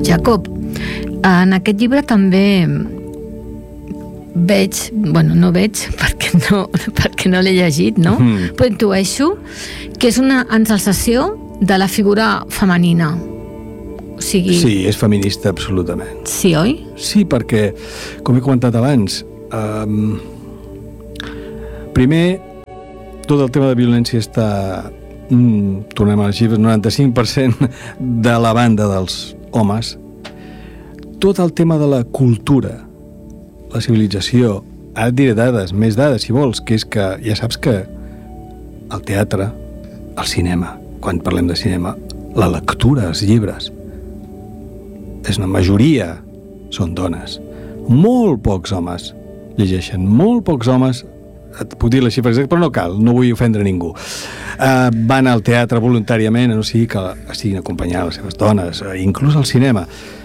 Jacob, en aquest llibre també veig, bueno, no veig perquè no l'he llegit, no? Però intueixo que és una ensalzació de la figura femenina. O sigui... Sí, és feminista absolutament. Sí, oi? Sí, perquè, com he comentat abans, primer, tot el tema de violència està, tornem a les xifres, 95% de la banda dels homes. Tot el tema de la cultura, la civilització, ara et diré dades, més dades si vols, que és que ja saps que el teatre, el cinema, quan parlem de cinema, la lectura, els llibres, és una majoria, són dones. Molt pocs homes llegeixen, molt pocs homes, et puc dir la xifra exacta, però no cal, no vull ofendre ningú. Van al teatre voluntàriament, no sigui que estiguin acompanyant les seves dones, inclús al cinema.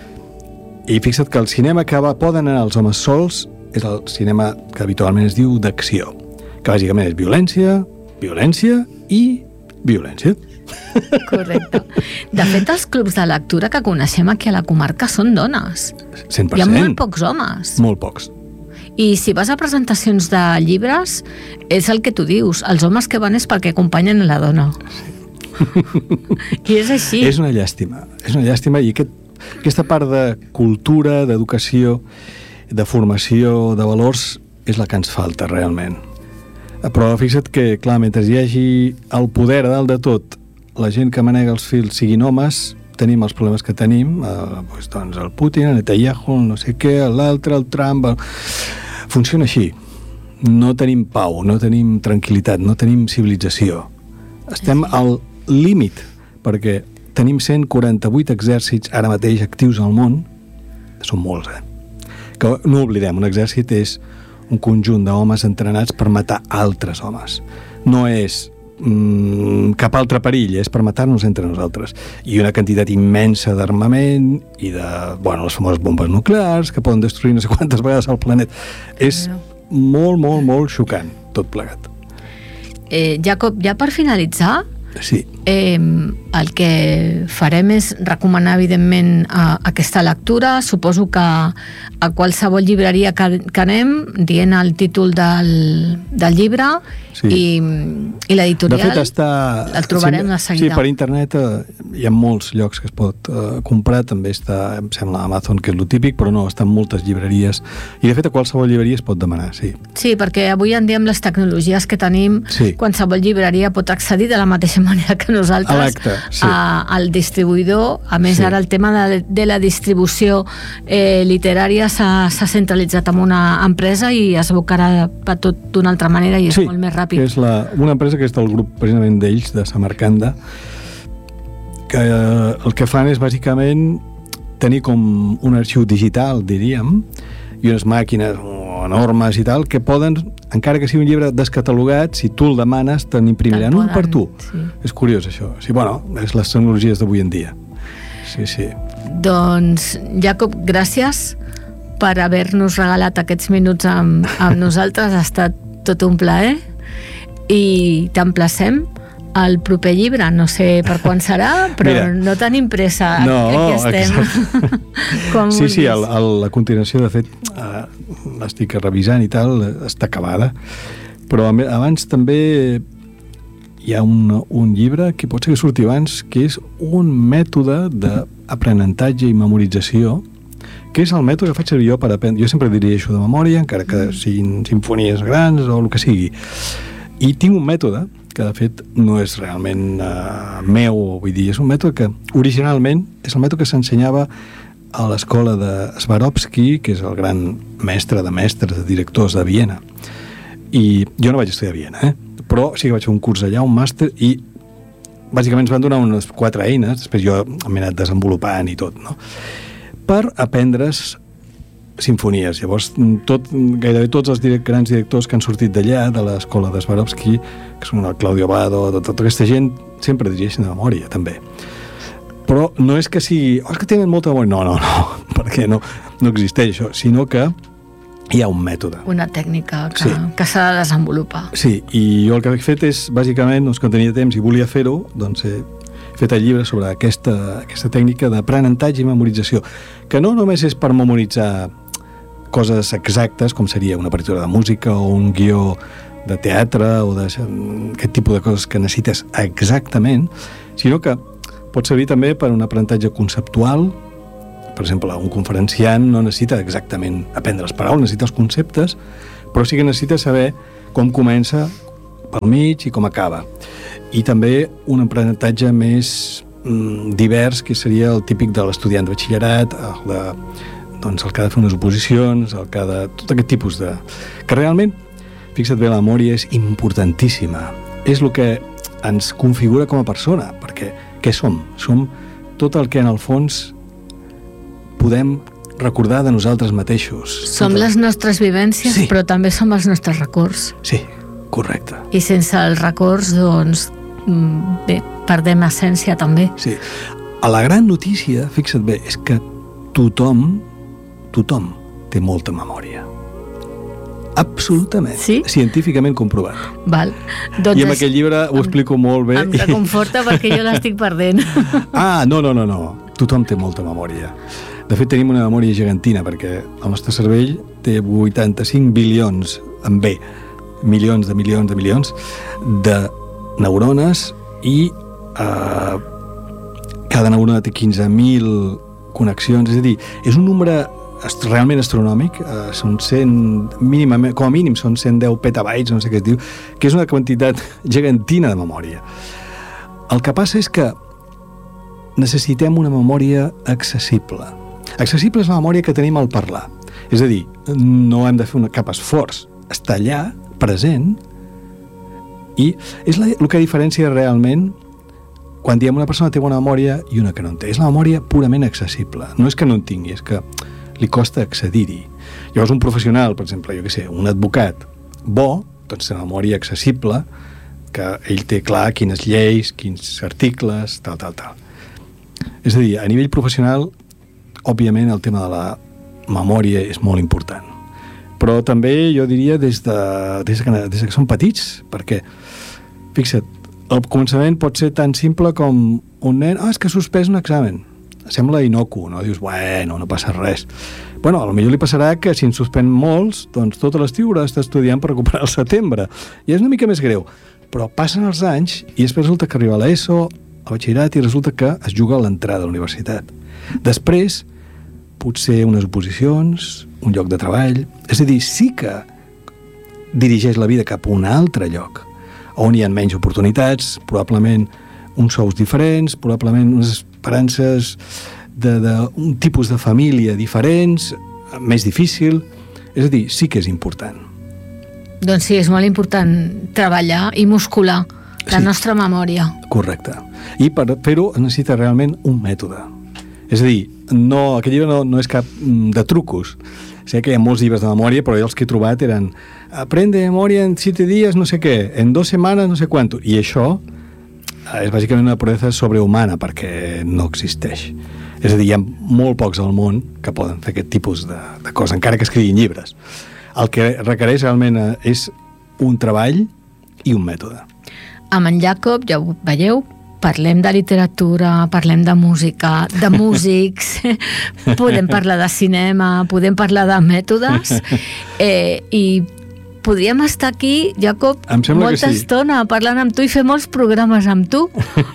I fixa't que el cinema que poden anar els homes sols és el cinema que habitualment es diu d'acció, que bàsicament és violència, violència i violència. Correcte. De fet, els clubs de lectura que coneixem aquí a la comarca són dones. 100%. Hi ha molt pocs homes. Molt pocs. I si vas a presentacions de llibres, és el que tu dius, els homes que van és perquè acompanyen la dona. I és així. És una llàstima, i aquesta part de cultura, d'educació, de formació, de valors, és la que ens falta realment. Però fixa't que, clar, mentre hi hagi el poder a dalt de tot, la gent que manega els fils siguin homes, tenim els problemes que tenim, doncs el Putin, el Netanyahu, el no sé què, l'altre, el Trump... Funciona així. No tenim pau, no tenim tranquil·litat, no tenim civilització. Estem al límit, perquè tenim 148 exèrcits ara mateix actius al món. Són molts, Que no oblidem, un exèrcit és un conjunt d'homes entrenats per matar altres homes. No és cap altre perill, és per matar-nos entre nosaltres. I una quantitat immensa d'armament i de, les famoses bombes nuclears que poden destruir no sé quantes vegades el planeta. És molt, molt, molt xocant, tot plegat. Jacob, ja per finalitzar, sí. El que farem és recomanar, evidentment, aquesta lectura. Suposo que a qualsevol llibreria que anem, dient el títol del llibre, sí. i l'editorial, el trobarem de seguida. Sí, per internet hi ha molts llocs que es pot comprar, també està, em sembla, Amazon, que és lo típic, però no, estan moltes llibreries, i de fet a qualsevol llibreria es pot demanar, sí. Sí, perquè avui en dia amb les tecnologies que tenim, sí. Qualsevol llibreria pot accedir de la mateixa manera que nosaltres sí. al distribuïdor. A més, sí. Ara el tema de la distribució literària s'ha centralitzat en una empresa i es abocarà per tot d'una altra manera i és molt més ràpid. Sí, és una empresa que és del grup precisament d'ells, de Samarcanda, que el que fan és bàsicament tenir com un arxiu digital, diríem, i unes màquines enormes i tal, que poden, encara que sigui un llibre descatalogat, si tu el demanes, te n'imprimiran un per tu. Sí. És curiós, això. Sí, és les tecnologies d'avui en dia. Sí, sí. Doncs, Jacob, gràcies per haver-nos regalat aquests minuts amb nosaltres. Ha estat tot un plaer i t'emplacem al proper llibre. No sé per quan serà, però mira, no tenim pressa. No, aquí estem. Sí, la continuació, de fet, l'estic revisant i tal, està acabada. Però abans també hi ha un llibre que pot ser que surti abans, que és un mètode d'aprenentatge i memorització, que és el mètode que faig servir jo per aprendre. Jo sempre dirigeixo de memòria, encara que siguin simfonies grans o el que sigui. I tinc un mètode que de fet no és realment meu, vull dir, és un mètode que originalment és el mètode que s'ensenyava a l'escola de Swarovski, que és el gran mestre de mestres, de directors de Viena. I jo no vaig estudiar a Viena, però sí que vaig fer un curs allà, un màster, i bàsicament ens van donar unes 4 eines, després jo m'he anat desenvolupant i tot, no? Per aprendre's simfonies. Llavors, gairebé tots els grans directors que han sortit d'allà, de l'escola de Swarovski, que són el Claudio Abbado, tota aquesta gent, sempre dirigeixen de memòria, també. Però no és que sigui... és que tenen molta memòria. No, perquè no existeix això, sinó que hi ha un mètode. Una tècnica que s'ha de desenvolupar. Sí, i jo el que he fet és, bàsicament, quan tenia temps i volia fer-ho, doncs he he fet el llibre sobre aquesta tècnica d'aprenentatge i memorització, que no només és per memoritzar coses exactes, com seria una partitura de música o un guió de teatre o d'aquest tipus de coses que necessites exactament, sinó que pot servir també per un aprenentatge conceptual. Per exemple, un conferenciant no necessita exactament aprendre les paraules, necessita els conceptes, però sí que necessita saber com comença pel mig i com acaba. I també un aprenentatge més divers, que seria el típic de l'estudiant de batxillerat, el que ha de fer unes oposicions, el que ha de... tot aquest tipus de... que realment, fixa't bé, la memòria és importantíssima. És el que ens configura com a persona, perquè què som? Som tot el que en el fons podem recordar de nosaltres mateixos. Som les nostres vivències, sí, però també som els nostres records. Sí, correcte. I sense els records, doncs, bé, perdem essència també. Sí. La gran notícia, fixa't bé, és que tothom té molta memòria. Absolutament. Sí? Científicament comprovat. Val. Doncs I amb aquest llibre ho explico molt bé. Em reconforta perquè jo l'estic perdent. No. Tothom té molta memòria. De fet, tenim una memòria gegantina, perquè el nostre cervell té 85 bilions, amb B, milions de neurones, i cada neurona té 15.000 connexions, és a dir, és un nombre realment astronòmic, són 100, com a mínim són 110 petabytes, no sé què es diu, que és una quantitat gegantina de memòria. El que passa és que necessitem una memòria accessible. Accessible és la memòria que tenim al parlar. És a dir, no hem de fer cap esforç. Està allà, present, i és el que diferencia realment quan diem una persona té bona memòria i una que no en té. És la memòria purament accessible. No és que no en tingui, és que li costa accedir-hi. Llavors un professional, per exemple, un advocat bo, doncs té una memòria accessible, que ell té clar quines lleis, quins articles, tal. És a dir, a nivell professional, òbviament el tema de la memòria és molt important. Però també jo diria des que són petits, perquè, fixa't, el començament pot ser tan simple com un nen, és que ha suspès un examen. Sembla inocu, no? Dius, bueno, no passa res. Bueno, potser li passarà que si en suspèn molts, doncs tota l'estiu haurà d'estar estudiant per recuperar el setembre. I és una mica més greu. Però passen els anys i després resulta que arriba a l'ESO, al batxillerat, i resulta que es juga a l'entrada a la universitat. Després, potser unes oposicions, un lloc de treball... És a dir, sí que dirigeix la vida cap a un altre lloc, on hi ha menys oportunitats, probablement uns sous diferents, probablement unes esperances d'un tipus de família diferents, més difícil. És a dir, sí que és important. Doncs sí, és molt important treballar i muscular la nostra memòria. Correcte. I per fer-ho es necessita realment un mètode. És a dir, aquest llibre no és cap de trucos. Sé que hi ha molts llibres de memòria, però jo els que he trobat eren aprende memòria en 7 dies, no sé què, en 2 setmanes, no sé quanto. I això és bàsicament una proeza sobrehumana, perquè no existeix. És a dir, hi ha molt pocs al món que poden fer aquest tipus de coses, encara que escriguin llibres. El que requereix realment és un treball i un mètode. Amb en Jacob, ja ho veieu, parlem de literatura, parlem de música, de músics, podem parlar de cinema, podem parlar de mètodes, i podríem estar aquí, Jacob, molta estona parlant amb tu i fer molts programes amb tu.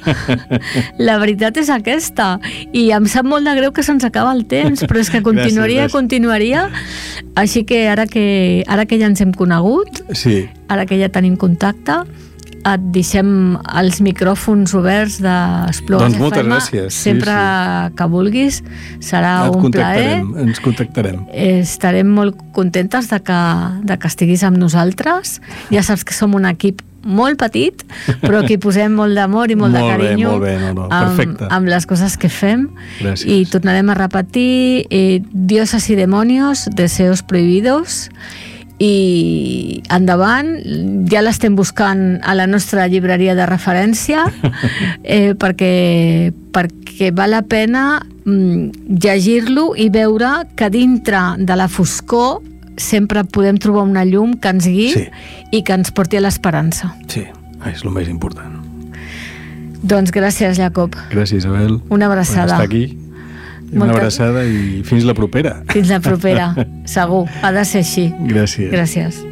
La veritat és aquesta. I em sap molt de greu que se'ns acaba el temps, però és que continuaria. Així que ara que ja ens hem conegut, sí, ara que ja tenim contacte, et deixem els micròfons oberts d'Explora FM. Doncs moltes gràcies. Sempre que vulguis, serà un plaer. Ens contactarem. Estarem molt contentes de que estiguis amb nosaltres. Ja saps que som un equip molt petit, però que hi posem molt d'amor i molt de carinyo amb les coses que fem. Gràcies. I tornarem a repetir Dioses y demonios, deseos prohibidos. I endavant, ja l'estem buscant a la nostra llibreria de referència, perquè val la pena llegir-lo i veure que dintre de la foscor sempre podem trobar una llum que ens guiï, sí, i que ens porti a l'esperança. Sí, és el més important. Doncs gràcies, Jacob. Gràcies, Isabel. Una abraçada. Per estar aquí. Una abraçada i fins la propera. Fins la propera, segur. Ha de ser així. Gràcies. Gràcies.